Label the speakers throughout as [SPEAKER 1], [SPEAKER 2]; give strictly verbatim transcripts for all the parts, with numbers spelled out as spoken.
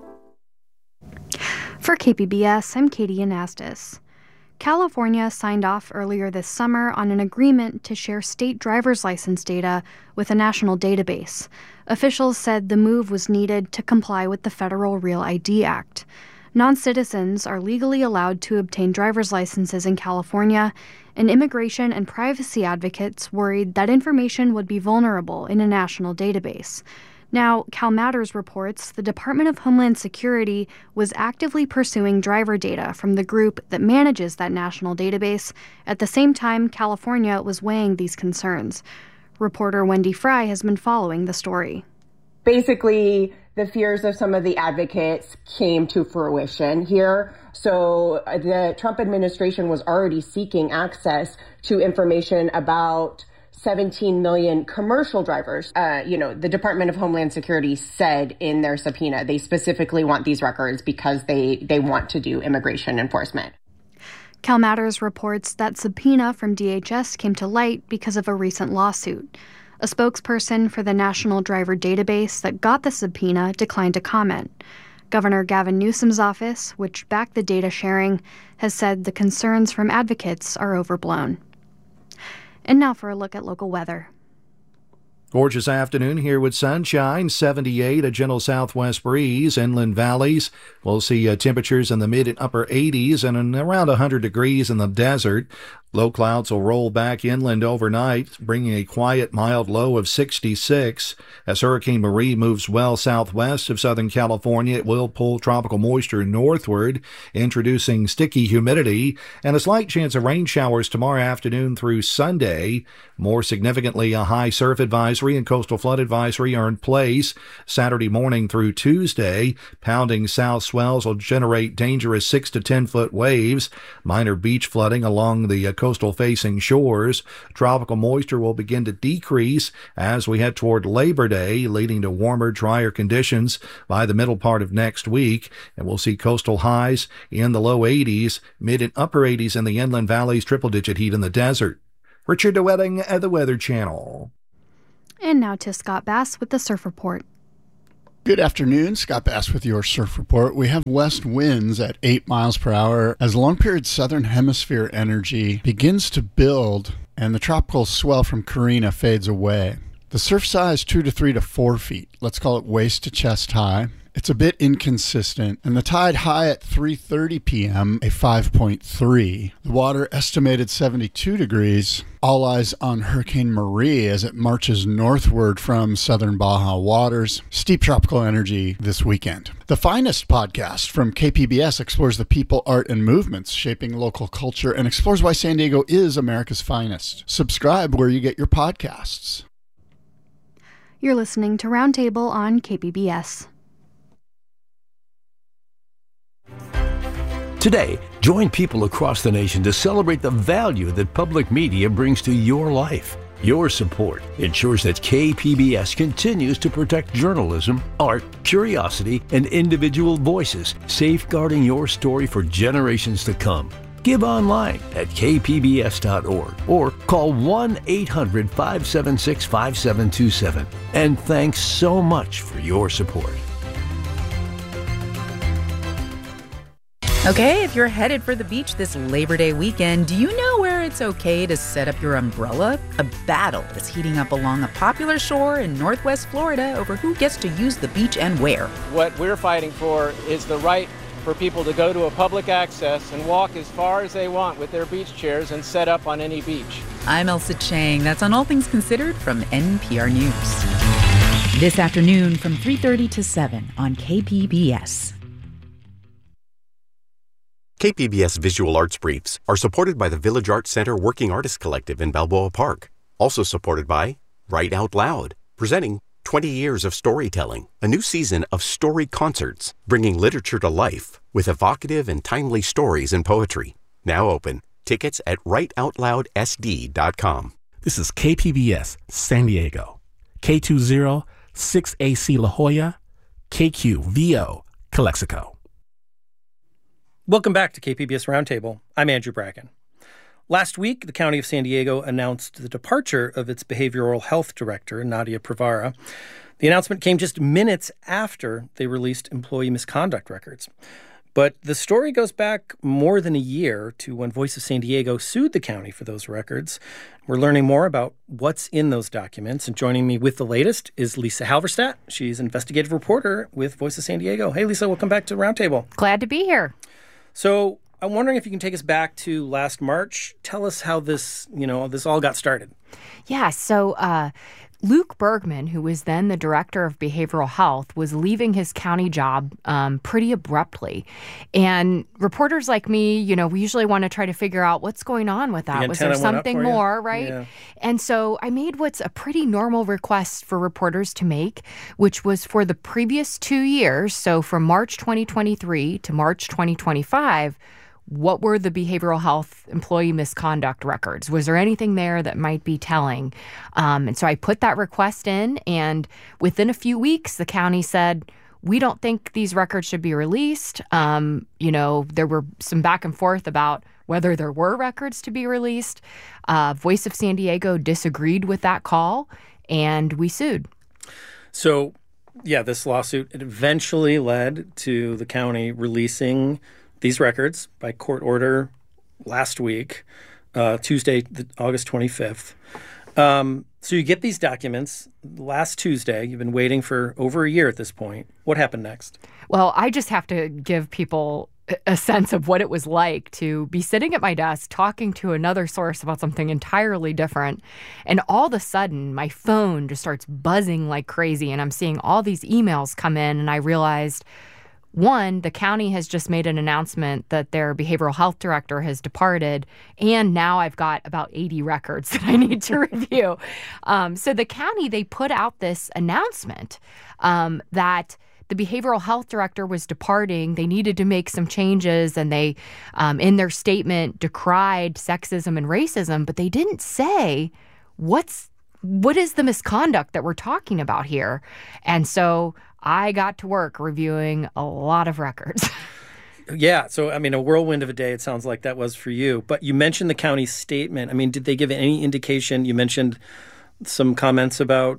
[SPEAKER 1] For K P B S, I'm Katie Anastas. California signed off earlier this summer on an agreement to share state driver's license data with a national database. Officials said the move was needed to comply with the Federal Real I D Act. Non-citizens are legally allowed to obtain driver's licenses in California, and immigration and privacy advocates worried that information would be vulnerable in a national database. Now, CalMatters reports the Department of Homeland Security was actively pursuing driver data from the group that manages that national database. At the same time, California was weighing these concerns. Reporter Wendy Fry has been following the story.
[SPEAKER 2] Basically, the fears of some of the advocates came to fruition here. So the Trump administration was already seeking access to information about seventeen million commercial drivers. Uh, you know, the Department of Homeland Security said in their subpoena, they specifically want these records because they, they want to do immigration enforcement.
[SPEAKER 1] CalMatters reports that subpoena from D H S came to light because of a recent lawsuit. A spokesperson for the National Driver Database that got the subpoena declined to comment. Governor Gavin Newsom's office, which backed the data sharing, has said the concerns from advocates are overblown. And now for a look at local weather.
[SPEAKER 3] Gorgeous afternoon here with sunshine, seventy-eight, a gentle southwest breeze. Inland valleys, we'll see uh, temperatures in the mid and upper eighties and in around one hundred degrees in the desert. Low clouds will roll back inland overnight, bringing a quiet, mild low of sixty-six. As Hurricane Marie moves well southwest of Southern California, it will pull tropical moisture northward, introducing sticky humidity and a slight chance of rain showers tomorrow afternoon through Sunday. More significantly, a high surf advisory and coastal flood advisory are in place Saturday morning through Tuesday. Pounding south swells will generate dangerous six to ten foot waves. Minor beach flooding along the uh, coastal-facing shores. Tropical moisture will begin to decrease as we head toward Labor Day, leading to warmer, drier conditions by the middle part of next week. And we'll see coastal highs in the low eighties, mid and upper eighties in the inland valleys, triple-digit heat in the desert. Richard DeWetting at the Weather Channel.
[SPEAKER 1] And now to Scott Bass with the Surf Report.
[SPEAKER 4] Good afternoon, Scott Bass with your Surf Report. We have west winds at eight miles per hour as long-period southern hemisphere energy begins to build and the tropical swell from Carina fades away. The surf size two to three to four feet. Let's call it waist to chest high. It's a bit inconsistent, and the tide high at three thirty p.m., a five point three. The water estimated seventy-two degrees. All eyes on Hurricane Marie as it marches northward from southern Baja waters. Steep tropical energy this weekend. The Finest podcast from K P B S explores the people, art, and movements shaping local culture and explores why San Diego is America's finest. Subscribe where you get your podcasts.
[SPEAKER 1] You're listening to Roundtable on K P B S.
[SPEAKER 5] Today, join people across the nation to celebrate the value that public media brings to your life. Your support ensures that K P B S continues to protect journalism, art, curiosity, and individual voices, safeguarding your story for generations to come. Give online at k p b s dot org or call one eight hundred five seven six five seven two seven. And thanks so much for your support.
[SPEAKER 6] Okay, if you're headed for the beach this Labor Day weekend, do you know where it's okay to set up your umbrella? A battle is heating up along a popular shore in Northwest Florida over who gets to use the beach and where.
[SPEAKER 7] What we're fighting for is the right for people to go to a public access and walk as far as they want with their beach chairs and set up on any beach.
[SPEAKER 6] I'm Elsa Chang. That's on All Things Considered from N P R News. This afternoon from three thirty to seven on K P B S.
[SPEAKER 8] K P B S Visual Arts Briefs are supported by the Village Arts Center Working Artists Collective in Balboa Park. Also supported by Write Out Loud, presenting twenty years of storytelling, a new season of story concerts, bringing literature to life with evocative and timely stories and poetry. Now open. Tickets at write out loud s d dot com.
[SPEAKER 9] This is K P B S San Diego, K two zero six A C La Jolla, K Q V O Calexico.
[SPEAKER 10] Welcome back to K P B S Roundtable. I'm Andrew Bracken. Last week, the County of San Diego announced the departure of its behavioral health director, Nadia Pravara. The announcement came just minutes after they released employee misconduct records. But the story goes back more than a year to when Voice of San Diego sued the county for those records. We're learning more about what's in those documents. And joining me with the latest is Lisa Halverstadt. She's an investigative reporter with Voice of San Diego. Hey, Lisa, welcome back to Roundtable.
[SPEAKER 11] Glad to be here.
[SPEAKER 10] So I'm wondering if you can take us back to last March. Tell us how this, you know, this all got started.
[SPEAKER 11] Yeah, so uh, Luke Bergman, who was then the director of behavioral health, was leaving his county job um, pretty abruptly. And reporters like me, you know, we usually want to try to figure out what's going on with that. Was there something more, right? Yeah. And so I made what's a pretty normal request for reporters to make, which was for the previous two years, so from March twenty twenty-three to March twenty twenty-five, what were the behavioral health employee misconduct records? Was there anything there that might be telling? Um, and so I put that request in, and within a few weeks, the county said, we don't think these records should be released. Um, you know, there were some back and forth about whether there were records to be released. Uh, Voice of San Diego disagreed with that call, and we sued.
[SPEAKER 10] So, yeah, this lawsuit, it eventually led to the county releasing these records by court order last week, uh, Tuesday, August twenty-fifth. Um, so you get these documents last Tuesday. You've been waiting for over a year at this point. What happened next?
[SPEAKER 11] Well, I just have to give people a sense of what it was like to be sitting at my desk talking to another source about something entirely different. And all of a sudden, my phone just starts buzzing like crazy. And I'm seeing all these emails come in. And I realized, one, the county has just made an announcement that their behavioral health director has departed, and now I've got about eighty records that I need to review. Um, so the county, they put out this announcement um, that the behavioral health director was departing. They needed to make some changes, and they, um, in their statement, decried sexism and racism, but they didn't say what's what is the misconduct that we're talking about here. And so I got to work reviewing a lot of records.
[SPEAKER 10] Yeah. So, I mean, a whirlwind of a day, it sounds like that was for you. But you mentioned the county's statement. I mean, did they give any indication? You mentioned some comments about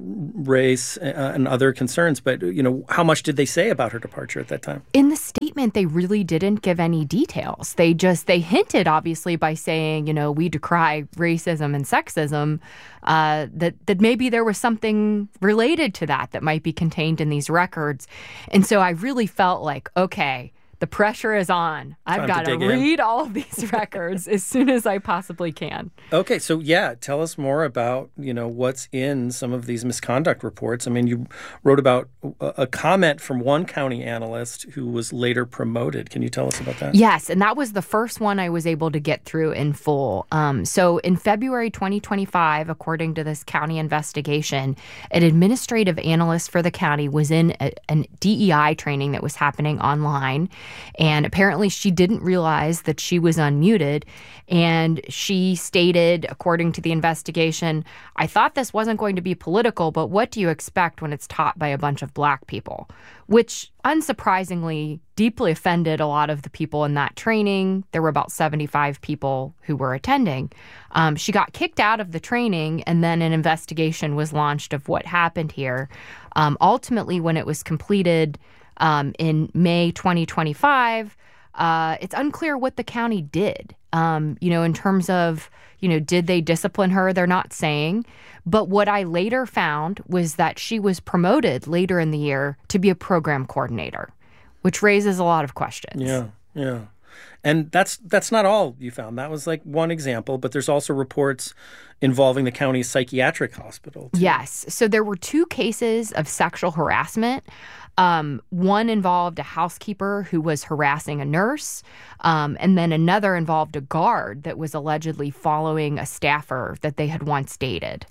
[SPEAKER 10] race uh, and other concerns, but, you know, how much did they say about her departure at that time?
[SPEAKER 11] In the statement, they really didn't give any details. They just, they hinted, obviously, by saying, you know, we decry racism and sexism, uh, that, that maybe there was something related to that that might be contained in these records. And so I really felt like, okay, the pressure is on. I've got to, to read in. all of these records as soon as I possibly can.
[SPEAKER 10] Okay, so yeah, tell us more about, you know, what's in some of these misconduct reports. I mean, you wrote about a comment from one county analyst who was later promoted. Can you tell us about that?
[SPEAKER 11] Yes, and that was the first one I was able to get through in full. Um, so in February twenty twenty-five, according to this county investigation, an administrative analyst for the county was in a, a D E I training that was happening online. And apparently she didn't realize that she was unmuted. And she stated, according to the investigation, I thought this wasn't going to be political, but what do you expect when it's taught by a bunch of black people? Which, unsurprisingly, deeply offended a lot of the people in that training. There were about seventy-five people who were attending. Um, she got kicked out of the training, and then an investigation was launched of what happened here. Um, ultimately, when it was completed, Um, in May twenty twenty-five, uh, it's unclear what the county did. Um, you know, in terms of, you know, did they discipline her? They're not saying. But what I later found was that she was promoted later in the year to be a program coordinator, which raises a lot of questions.
[SPEAKER 10] Yeah, yeah. And that's that's not all you found. That was like one example, but there's also reports involving the county's psychiatric hospital, too.
[SPEAKER 11] Yes. So there were two cases of sexual harassment. Um, one involved a housekeeper who was harassing a nurse, um, and then another involved a guard that was allegedly following a staffer that they had once dated.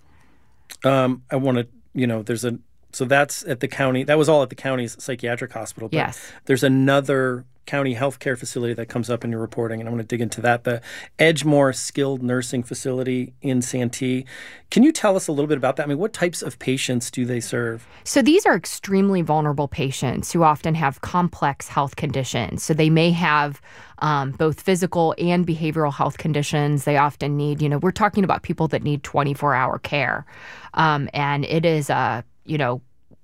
[SPEAKER 10] Um, I want to, you know, there's a, so that's at the county, that was all at the county's psychiatric hospital. But
[SPEAKER 11] yes.
[SPEAKER 10] There's another county healthcare facility that comes up in your reporting, and I'm going to dig into that, the Edgemoor Skilled Nursing Facility in Santee. Can you tell us a little bit about that? I mean, what types of patients do they serve?
[SPEAKER 11] So these are extremely vulnerable patients who often have complex health conditions. So they may have um, both physical and behavioral health conditions. They often need, you know, we're talking about people that need twenty-four hour care. Um, and it is a, you know,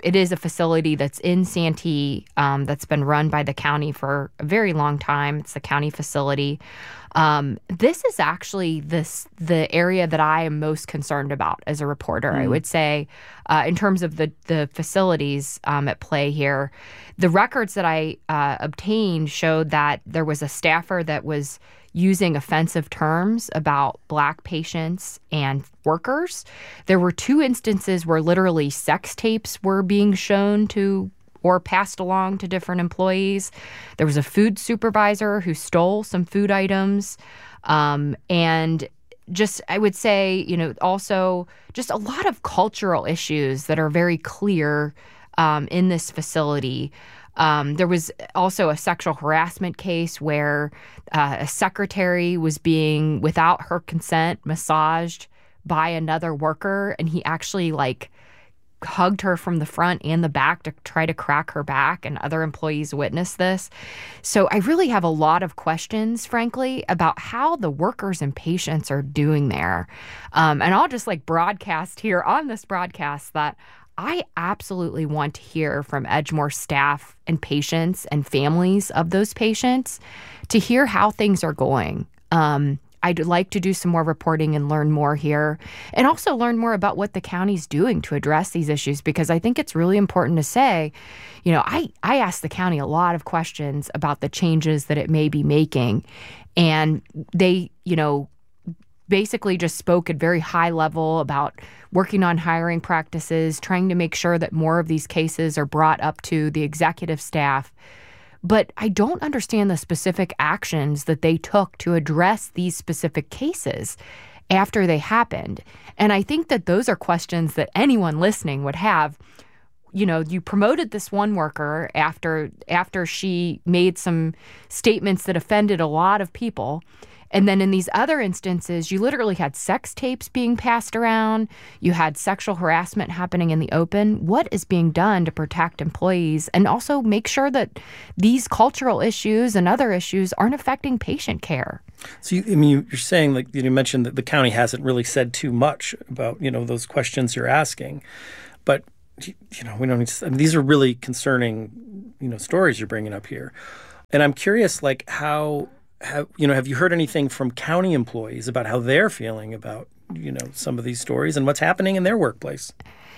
[SPEAKER 11] it is a facility that's in Santee um, that's been run by the county for a very long time. It's the county facility. Um, this is actually this the area that I am most concerned about as a reporter. Mm. I would say, uh, in terms of the the facilities um, at play here, the records that I uh, obtained showed that there was a staffer that was using offensive terms about Black patients and workers. There were two instances where literally sex tapes were being shown to or passed along to different employees. There was a food supervisor who stole some food items. Um, and just, I would say, you know, also just a lot of cultural issues that are very clear um, in this facility. Um, there was also a sexual harassment case where uh, a secretary was being, without her consent, massaged by another worker, and he actually, like, hugged her from the front and the back to try to crack her back, and other employees witnessed this. So I really have a lot of questions, frankly, about how the workers and patients are doing there. Um, and I'll just like broadcast here on this broadcast that I absolutely want to hear from Edgemoor staff and patients and families of those patients to hear how things are going. Um, I'd like to do some more reporting and learn more here, and also learn more about what the county's doing to address these issues, because I think it's really important to say, you know, I, I asked the county a lot of questions about the changes that it may be making, and they, you know, basically just spoke at very high level about working on hiring practices, trying to make sure that more of these cases are brought up to the executive staff. But I don't understand the specific actions that they took to address these specific cases after they happened. And I think that those are questions that anyone listening would have. You know, you promoted this one worker after after she made some statements that offended a lot of people. And then in these other instances, you literally had sex tapes being passed around. You had sexual harassment happening in the open. What is being done to protect employees and also make sure that these cultural issues and other issues aren't affecting patient care?
[SPEAKER 10] So, you, I mean, you're saying, like you mentioned, that the county hasn't really said too much about, you know, those questions you're asking. But, you know, we don't need to, I mean, these are really concerning, you know, stories you're bringing up here. And I'm curious, like, how... Have, you know, have you heard anything from county employees about how they're feeling about, you know, some of these stories and what's happening in their workplace?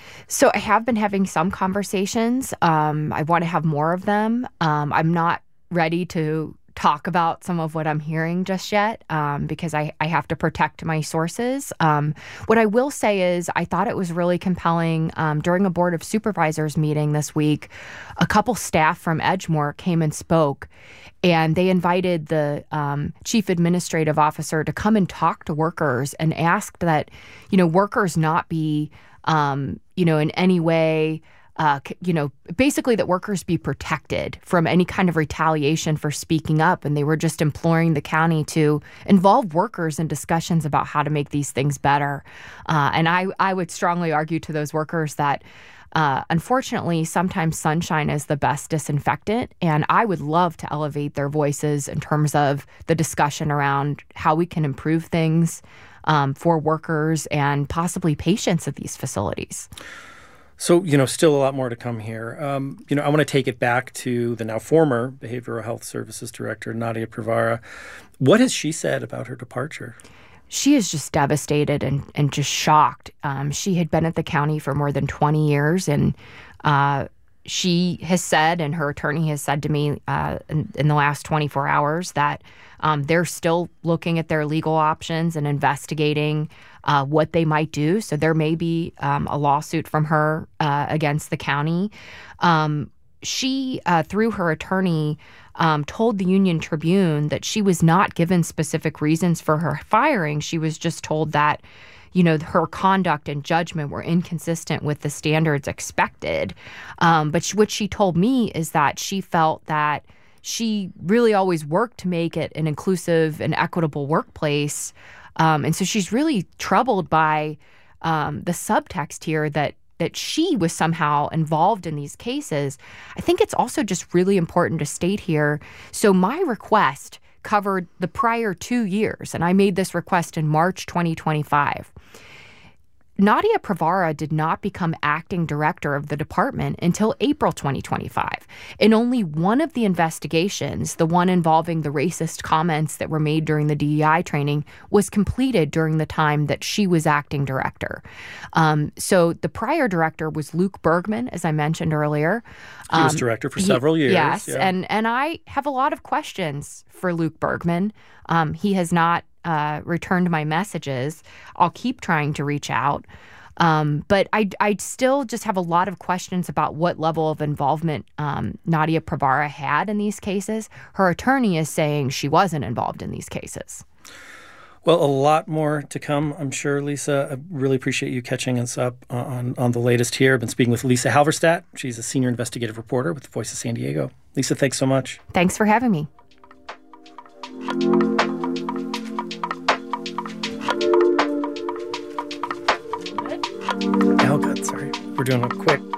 [SPEAKER 11] So I have been having some conversations. Um, I want to have more of them. Um, I'm not ready to talk about some of what I'm hearing just yet um, because I, I have to protect my sources. Um, what I will say is I thought it was really compelling. Um, during a Board of Supervisors meeting this week, a couple staff from Edgemoor came and spoke, and they invited the um, chief administrative officer to come and talk to workers and asked that, you know, workers not be, um, you know, in any way Uh, you know, basically that workers be protected from any kind of retaliation for speaking up. And they were just imploring the county to involve workers in discussions about how to make these things better. Uh, and I, I would strongly argue to those workers that, uh, unfortunately, sometimes sunshine is the best disinfectant. And I would love to elevate their voices in terms of the discussion around how we can improve things um, for workers and possibly patients at these facilities.
[SPEAKER 10] So, you know, still a lot more to come here. Um, you know, I want to take it back to the now former Behavioral Health Services Director, Nadia Pravara. What has she said about her departure?
[SPEAKER 11] She is just devastated and, and just shocked. Um, she had been at the county for more than twenty years, and uh, she has said, and her attorney has said to me uh, in, in the last twenty-four hours, that um, they're still looking at their legal options and investigating uh, what they might do. So there may be um, a lawsuit from her uh, against the county. Um, she, uh, through her attorney, um, told the Union Tribune that she was not given specific reasons for her firing. She was just told that, you know, her conduct and judgment were inconsistent with the standards expected. Um, but she, what she told me is that she felt that she really always worked to make it an inclusive and equitable workplace. Um, and so she's really troubled by um, the subtext here that that she was somehow involved in these cases. I think it's also just really important to state here. So my request covered the prior two years, and I made this request in March twenty twenty-five. Nadia Pravara did not become acting director of the department until April twenty twenty-five. In only one of the investigations, the one involving the racist comments that were made during the D E I training, was completed during the time that she was acting director. Um, so the prior director was Luke Bergman, as I mentioned earlier.
[SPEAKER 10] He was
[SPEAKER 11] Um,
[SPEAKER 10] director for
[SPEAKER 11] he-
[SPEAKER 10] several years.
[SPEAKER 11] Yes,
[SPEAKER 10] yeah.
[SPEAKER 11] and, and I have a lot of questions for Luke Bergman. Um, he has not uh, returned my messages. I'll keep trying to reach out. Um, but I, I still just have a lot of questions about what level of involvement um, Nadia Pravara had in these cases. Her attorney is saying she wasn't involved in these cases.
[SPEAKER 10] Well, a lot more to come, I'm sure, Lisa. I really appreciate you catching us up on, on the latest here. I've been speaking with Lisa Halverstadt. She's a senior investigative reporter with the Voice of San Diego. Lisa, thanks so much.
[SPEAKER 11] Thanks for having me.
[SPEAKER 10] Oh, good. Sorry. We're doing a quick